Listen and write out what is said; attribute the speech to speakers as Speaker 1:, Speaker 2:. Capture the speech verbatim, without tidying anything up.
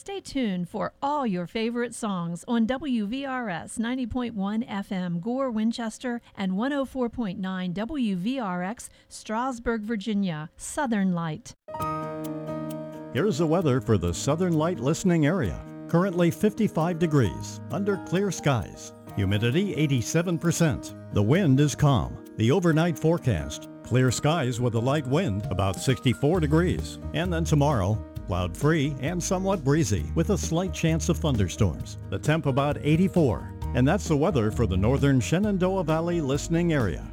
Speaker 1: Stay tuned for all your favorite songs on W V R S ninety point one F M Gore, Winchester, and one oh four point nine W V R X Strasburg, Virginia. Southern Light.
Speaker 2: Here's the weather for the Southern Light listening area. Currently fifty-five degrees, under clear skies. Humidity eighty-seven percent. The wind is calm. The overnight forecast, clear skies with a light wind, about sixty-four degrees. And then tomorrow, cloud-free and somewhat breezy with a slight chance of thunderstorms. The temp about eighty-four. And that's the weather for the northern Shenandoah Valley listening area.